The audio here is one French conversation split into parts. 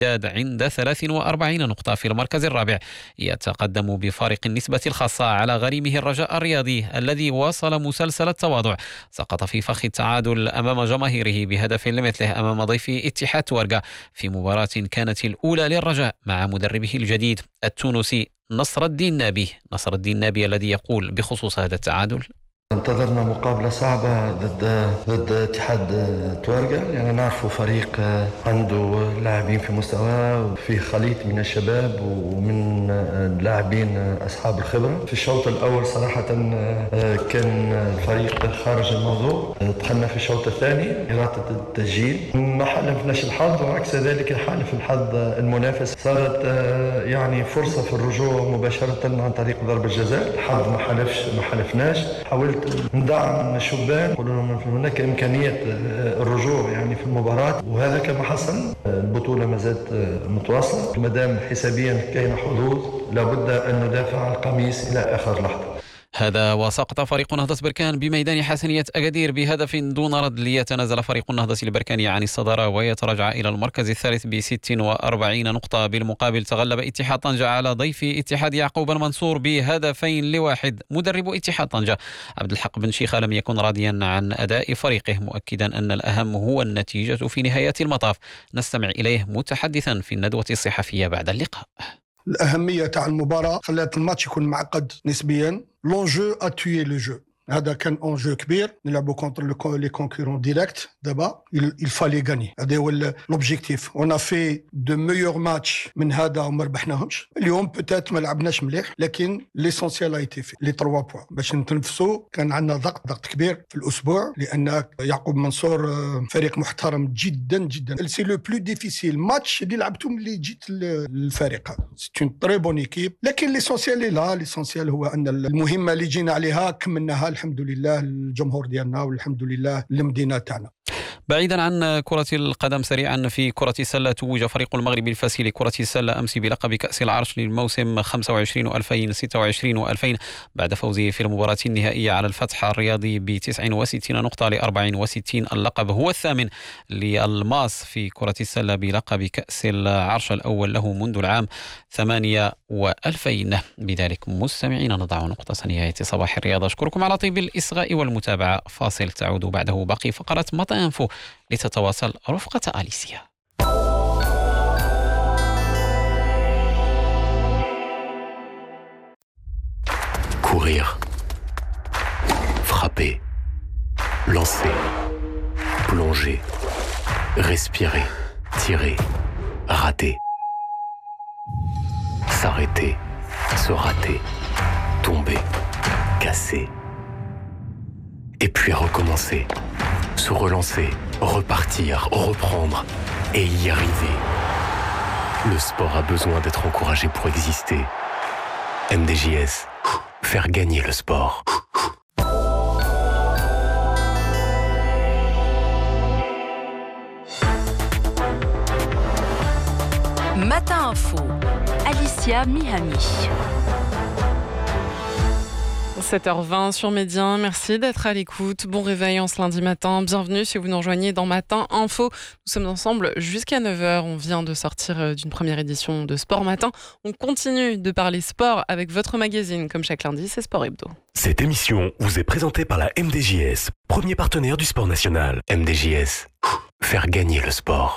عند 43 نقطة. في المركز الرابع يتقدم بفارق النسبة الخاصة على غريمه الرجاء الرياضي الذي واصل مسلسل التواضع. سقط في فخ التعادل أمام جماهيره بهدف لمثله أمام ضيفه اتحاد تورقة في مباراة كانت الأولى للرجاء مع مدربه الجديد التونسي نصر الدين نابي الذي يقول بخصوص هذا التعادل: انتظرنا مقابلة صعبة ضد اتحاد تورقة، يعني نعرفوا فريق عنده لاعبين في مستوى وفي خليط من الشباب ومن اللاعبين أصحاب الخبرة. في الشوط الأول صراحة كان الفريق خارج الموضوع. دخلنا في الشوط الثاني إرادة التسجيل، ما حالفناش الحظ وعكس ذلك حالف الحظ المنافس. صارت يعني فرصة في الرجوع مباشرة عن طريق ضربة جزاء، الحظ ما حالفناش. حاولت ندعم الشبان، نقول لهم هناك إمكانية الرجوع يعني في المباراة، وهذا كما حصل. البطولة ما زالت متواصلة، ما دام حسابيا كاين حظوظ لابد أن ندافع عن القميص إلى آخر لحظة. هذا وسقط فريق نهضة بركان بميدان حسنية أكادير بهدف دون رد، ليتنازل فريق النهضة البركاني عن الصدارة ويتراجع إلى المركز الثالث ب46 نقطة. بالمقابل تغلب اتحاد طنجة على ضيف اتحاد يعقوب المنصور ب2-1. مدرب اتحاد طنجة عبد الحق بن شيخة لم يكن راضيا عن أداء فريقه، مؤكدا أن الأهم هو النتيجة في نهاية المطاف. نستمع إليه متحدثا في الندوة الصحفية بعد اللقاء. الأهمية تاع المباراة خلات الماتش يكون معقد نسبيا. لونجو اتويي لو جو، هذا كان انجو كبير، نلعبوا كونتر لي كونكورون ديريكت. دابا il fallait gagner، هذا هو لوبجيكتيف. اون في دو ميور ماتش من هذا وما ربحناهمش اليوم. بوتيت ما لعبناش مليح، لكن ليسونسيال ايتي في لي 3 بوين باش نتنفسوا. كان عندنا ضغط كبير في الاسبوع، لان يعقوب منصور فريق محترم جدا جدا. سي لو بلو ديفيسيل ماتش اللي لعبته ملي جيت للفريق هذا. سي اون تري بون ايكيب، لكن ليسونسيال لا، ليسونسيال هو ان المهمه اللي جينا عليها كملناها الحمد لله الجمهور ديالنا والحمد لله المدينه تاعنا. بعيدا عن كرة القدم، سريعا في كرة السلة توج فريق المغرب الفاسي لكرة السلة أمس بلقب كأس العرش للموسم 25 و2026 و2000 بعد فوزه في المباراة النهائية على الفتح الرياضي ب69 نقطة ل64. اللقب هو الثامن للماس في كرة السلة بلقب كأس العرش الأول له منذ العام 2000. بذلك مستمعين نضع نقطة نهاية صباح الرياضة. أشكركم على طيب الإصغاء والمتابعة. فاصل تعود بعده باقي فقرة مطا انفو لتتواصل رفقة أليسيا. Courir, frapper, lancer, plonger, respirer, tirer, rater, s'arrêter, se rater, tomber, casser, et puis recommencer, se relancer, repartir, reprendre et y arriver. Le sport a besoin d'être encouragé pour exister. MDJS, faire gagner le sport. Matin Info, Alicia Mihami. 7h20 sur Médien, merci d'être à l'écoute. Bon réveil en ce lundi matin, bienvenue si vous nous rejoignez dans Matin Info. Nous sommes ensemble jusqu'à 9h, on vient de sortir d'une première édition de Sport Matin. On continue de parler sport avec votre magazine, comme chaque lundi, c'est Sport Hebdo. Cette émission vous est présentée par la MDJS, premier partenaire du sport national. MDJS, faire gagner le sport.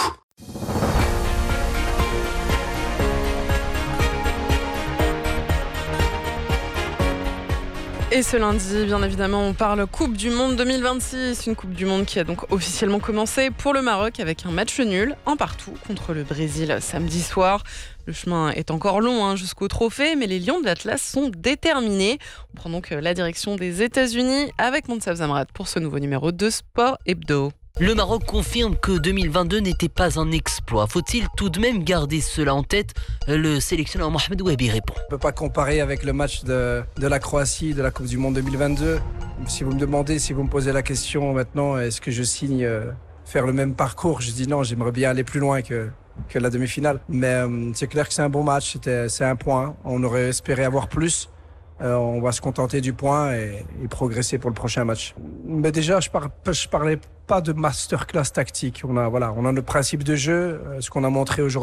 Et ce lundi, bien évidemment, on parle Coupe du Monde 2026. Une Coupe du Monde qui a donc officiellement commencé pour le Maroc avec un match nul, un partout, contre le Brésil samedi soir. Le chemin est encore long jusqu'au trophée, mais les Lions de l'Atlas sont déterminés. On prend donc la direction des États-Unis avec Monsaf Zamrat pour ce nouveau numéro de Sport Hebdo. Le Maroc confirme que 2022 n'était pas un exploit. Faut-il tout de même garder cela en tête? Le sélectionneur Mohamed Ouabi répond. On ne peut pas comparer avec le match de la Croatie, de la Coupe du Monde 2022. Si vous me demandez, si vous me posez la question maintenant, est-ce que je signe faire le même parcours? Je dis non, j'aimerais bien aller plus loin que la demi-finale. Mais c'est clair que c'est un bon match, c'est un point. On aurait espéré avoir plus. On va se contenter du point et progresser pour le prochain match. Mais déjà, je parlais pas de masterclass tactique. On a le principe de jeu, ce qu'on a montré aujourd'hui.